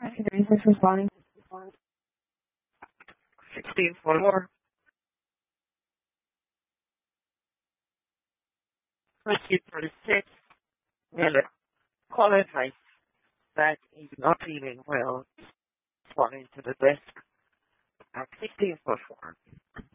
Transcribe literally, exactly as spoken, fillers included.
Okay, this is Bonnie. sixteen forty-four. twenty thirty-six. Miller. Call advice that he's not feeling well. Responding to the desk at sixteen forty-four.